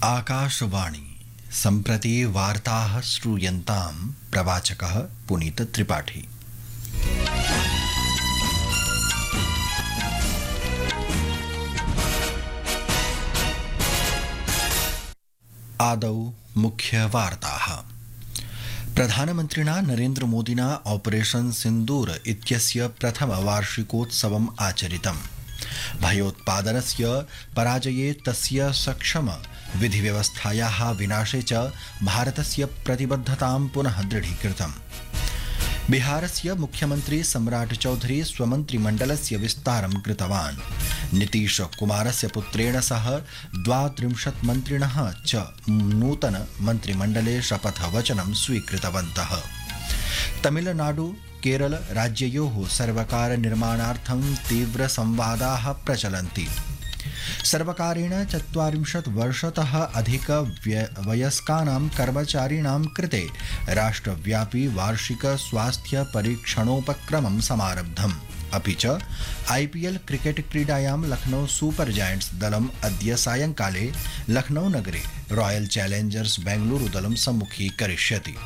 आकाशवाणी सम्प्रति वार्ताः श्रूयन्तां प्रवाचकः पुनीत त्रिपाठी। आदौ मुख्यवार्ताः। प्रधानमन्त्रिणा नरेन्द्रमोदिना ऑपरेशन सिन्दूर इत्यस्य प्रथमवार्षिकोत्सवम् आचरितम्। भयोत्पादनस्य पराजये तस्य सक्षम विधिव्यवस्थायाः विनाशे च भारतस्य प्रतिबद्धतां पुनः दृढीकृतम्। बिहारस्य मुख्यमन्त्री सम्राट चौधरी स्वमन्त्रिमण्डलस्य विस्तारं कृतवान्। नीतीश कुमारस्य पुत्रेण सह 32 मन्त्रिणः च नूतन मन्त्रिमण्डले शपथवचनं स्वीकृतवन्तः। तमिलनाडु केरल राज्ययोः सर्वकार निर्माणार्थं तीव्र संवादाः प्रचलन्ति। सर्वकारेण 40 वर्षतः अधिक वयस्कानां कर्मचारिणां कृते राष्ट्रव्यापी वार्षिक स्वास्थ्य परीक्षणोपक्रमं समारब्धम्। अपि च IPL क्रिकेट क्रीडायां लखनऊ सुपर जायंट्स दलम् अद्य सायंकाले लखनऊ नगरे रॉयल चैलेंजर्स बेंगलुरु दलं सम्मुखीकरिष्यति।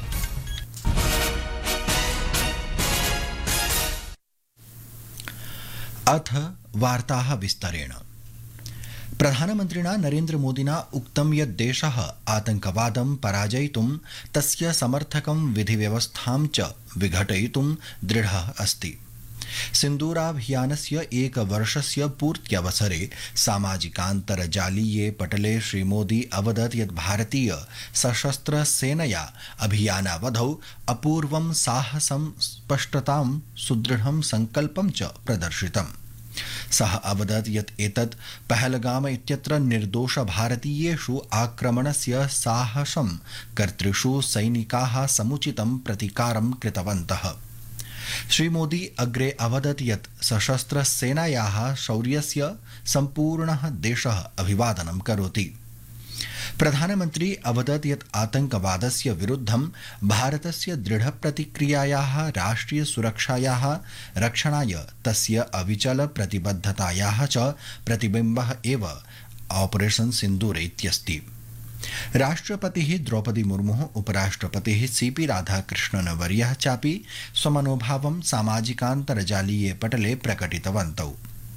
अथ वार्ताः विस्तरेण। प्रधानमन्त्रिणा नरेन्द्रमोदिना उक्तं यत् देशः आतंकवादं पराजयितुं तस्य समर्थकं विधिव्यवस्थां च विघटयितुं दृढः अस्ति। सिन्दूराभियानस्य एकवर्षस्य पूर्त्यवसरे सामाजिकान्तर्जालीये पटले श्रीमोदी अवदत् यत् भारतीय सशस्त्र सेनया अभियानावधौ अपूर्वं साहसं स्पष्टतां सुदृढं संकल्पं च प्रदर्शितम्। सः अवदत् यत् एतत् पहलगाम इत्यत्र निर्दोष भारतीयेषु आक्रमणस्य साहसं कर्तृषु सैनिकाः समुचितं प्रतिकारं कृतवन्तः। श्रीमोदी अग्रे अवदत् यत् सशस्त्र सेनायाः शौर्यस्य सम्पूर्णः देशः अभिवादनं करोति। प्रधानमन्त्री अवदत् यत् आतंकवादस्य विरुद्धं भारतस्य दृढप्रतिक्रियायाः राष्ट्रिय सुरक्षायाः रक्षणाय तस्य अविचल प्रतिबद्धतायाः च प्रतिबिम्बः एव ऑपरेशन सिन्दूर इत्यस्ति। राष्ट्रपतिः द्रौपदी मुर्मुः उपराष्ट्रपतिः CP राधाकृष्णन् वर्यः चापि स्वमनोभावं सामाजिकान्तर्जालीये पटले प्रकटितवन्तौ।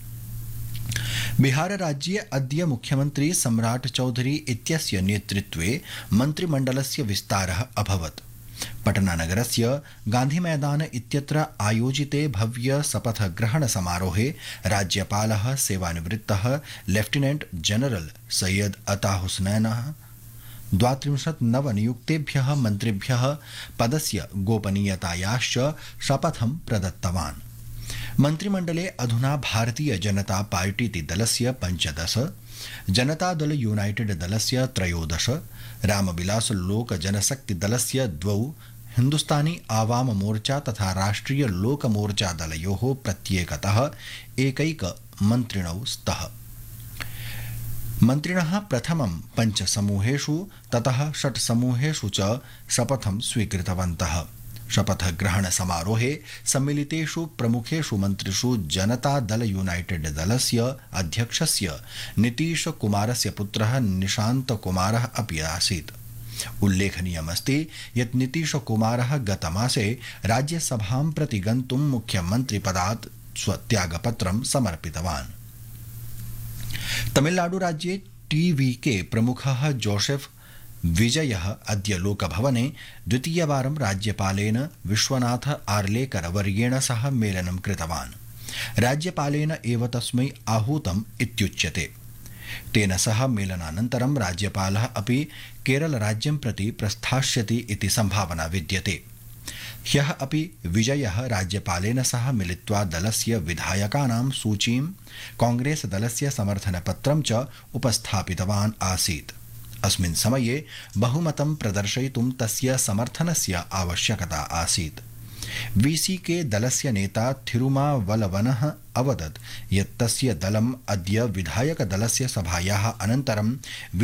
बिहार राज्ये अद्य मुख्यमन्त्री सम्राट चौधरी इत्यस्य नेतृत्वे मन्त्रिमण्डलस्य विस्तारः अभवत्। पटनानगरस्य गान्धीमैदान इत्यत्र आयोजिते भव्य शपथग्रहण समारोहे राज्यपालः सेवानिवृत्तः लेफ्टिनेंट जनरल सैयद अता हुसैनः 32 नवनियुक्तेभ्यः मन्त्रिभ्यः पदस्य गोपनीयतायाश्च शपथं प्रदत्तवान्। मन्त्रिमण्डले अधुना भारतीय जनता पार्टीति दलस्य 15, जनता दल यूनाइटेड दलस्य 13, रामविलास लोक जनशक्ति दलस्य 2, हिन्दुस्तानी आवाम मोर्चा तथा राष्ट्रिय लोक मोर्चा दलयोः प्रत्येकतः एकैक मन्त्रिणौ स्तः। मन्त्रिणः प्रथमं 5 समूहेषु ततः 6 समूहेषु च शपथं स्वीकृतवन्तः। शपथग्रहण समारोहे सम्मिलितेषु प्रमुखेषु मन्त्रिषु जनता दल यूनाइटेड दलस्य अध्यक्षस्य नीतीश कुमारस्य पुत्रः निशान्त कुमारः अपि आसीत्। उल्लेखनीयमस्ति यत् नीतीश कुमारः गतमासे राज्यसभां प्रति गन्तुं मुख्यमन्त्रिपदात् स्वत्यागपत्रं समर्पितवान्। तमिलनाडु राज्ये TVK प्रमुखः जोसेफ विजयः अद्य लोकभवने द्वितीयवारं राज्यपालेन विश्वनाथ आर्लेकर वर्येण सह मेलनं कृतवान्। राज्यपालेन एव तस्मै आहूतम् इत्युच्यते। तेन सह मेलनानन्तरं राज्यपालः अपि केरल राज्यं प्रति प्रस्थास्यति इति सम्भावना विद्यते। ह्यः अपि विजयः राज्यपालेन सह मिलित्वा दलस्य विधायकानां सूचीं कांग्रेस दलस्य समर्थनपत्रं च उपस्थापितवान् आसीत्। अस्मिन् समये बहुमतं प्रदर्शयितुं तस्य समर्थनस्य आवश्यकता आसीत्। VCK दलस्य नेता थिरुमावलवनः अवदत् यत् तस्य दलम् अद्य विधायक दलस्य सभायाः अनन्तरं